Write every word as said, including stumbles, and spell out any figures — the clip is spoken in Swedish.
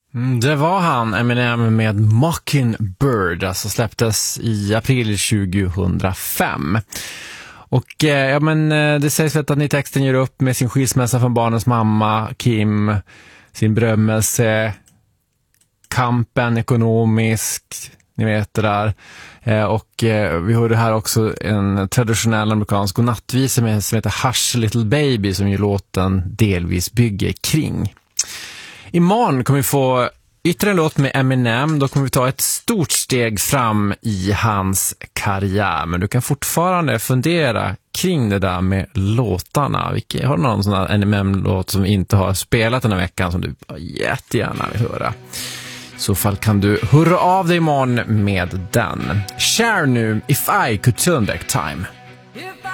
Mm, det var han, Eminem med Mockingbird, alltså släpptes i april tjugohundrafem. Och eh, ja, men eh, det sägs väl att han i texten gör upp med sin skilsmässa från barnens mamma, Kim, sin berömmelse, kampen ekonomisk, ni vet det där. Eh, och eh, vi hörde här också en traditionell amerikansk godnattvisa med, som heter Hush Little Baby, som ju låten delvis bygger kring. Imorgon kommer vi få ytterligare en låt med Eminem. Då kommer vi ta ett stort steg fram i hans karriär. Men du kan fortfarande fundera kring det där med låtarna. Vilka, har du någon sån här Eminem-låt som vi inte har spelat den här veckan som du jättegärna vill höra? I så fall kan du hurra av dig imorgon med den. Share nu If I Could Turn Back Time.